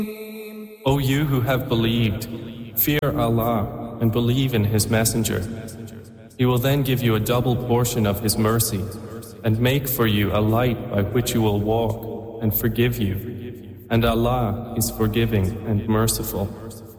O you who have believed, fear Allah and believe in His Messenger. He will then give you a double portion of His mercy and make for you a light by which you will walk and forgive you. And Allah is forgiving and merciful.